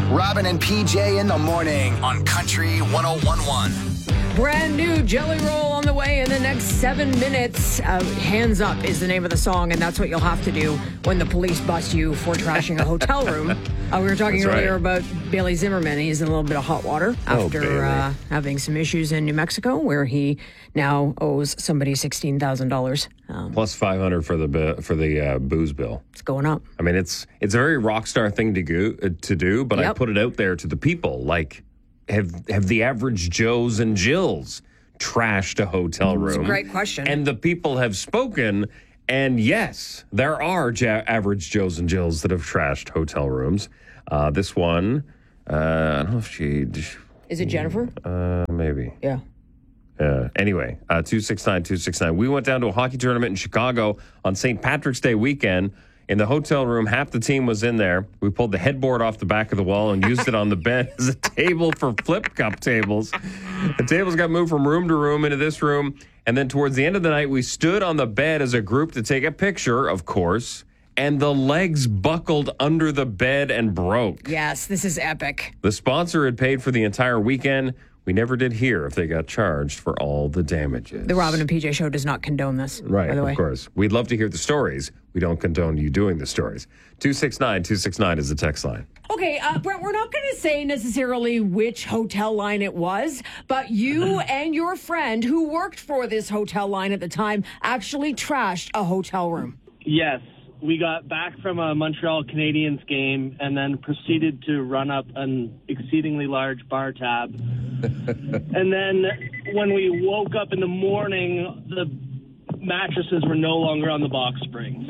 Robin and PJ in the morning on Country 101.1. Brand new Jelly Roll on the way in the next 7 minutes. Hands Up is the name of the song, and that's what you'll have to do when the police bust you for trashing a hotel room. We were talking earlier about Bailey Zimmerman. He's in a little bit of hot water after having some issues in New Mexico, where he now owes somebody $16,000. Plus $500 for the booze bill. It's going up. I mean, it's a very rock star thing to do, but I put it out there to the people. Like, have the average Joes and Jills trashed a hotel room? That's a great question. And the people have spoken. And yes, there are average Joes and Jills that have trashed hotel rooms. This one, I don't know if she... Is it Jennifer? Maybe. Yeah. Anyway, 269-269. We went down to a hockey tournament in Chicago on St. Patrick's Day weekend. In the hotel room, half the team was in there. We pulled the headboard off the back of the wall and used it on the bed as a table for flip cup tables. The tables got moved from room to room into this room. And then towards the end of the night, we stood on the bed as a group to take a picture, of course. And the legs buckled under the bed and broke. Yes, this is epic. The sponsor had paid for the entire weekend. We never did hear if they got charged for all the damages. The Robin and PJ show does not condone this. Right, by the way. Of course. We'd love to hear the stories. We don't condone you doing the stories. 269-269 is the text line. Okay, Brent, we're not going to say necessarily which hotel line it was, but you and your friend who worked for this hotel line at the time actually trashed a hotel room. Yes. We got back from a Montreal Canadiens game and then proceeded to run up an exceedingly large bar tab. And then when we woke up in the morning, the mattresses were no longer on the box springs.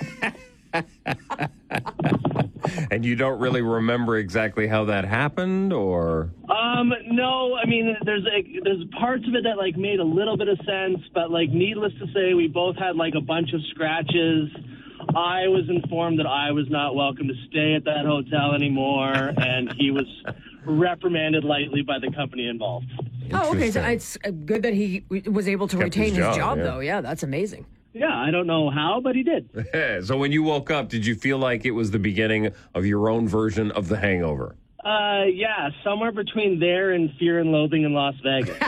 And you don't really remember exactly how that happened, or? No, I mean, there's parts of it that like made a little bit of sense, but like needless to say, we both had like a bunch of scratches. I was informed that I was not welcome to stay at that hotel anymore, and he was reprimanded lightly by the company involved. Oh, okay. So it's good that he was able to retain his job, though. Yeah, that's amazing. Yeah, I don't know how, but he did. So when you woke up, did you feel like it was the beginning of your own version of The Hangover? Yeah, somewhere between there and Fear and Loathing in Las Vegas.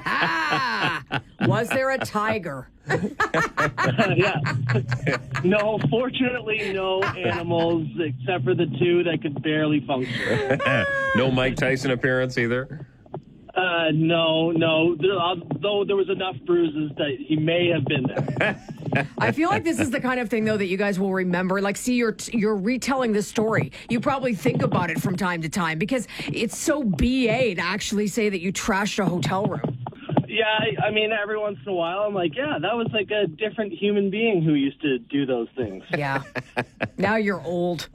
Was there a tiger? Yeah. No, fortunately, no animals except for the two that could barely function. No Mike Tyson appearance either? No. Though there was enough bruises that he may have been there. I feel like this is the kind of thing, though, that you guys will remember. Like, see, you're retelling the story. You probably think about it from time to time because it's so BA to actually say that you trashed a hotel room. Yeah, I mean, every once in a while, I'm like, yeah, that was like a different human being who used to do those things. Yeah. Now you're old.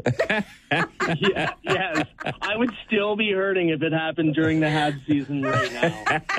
Yes. I would still be hurting if it happened during the Habs season right now.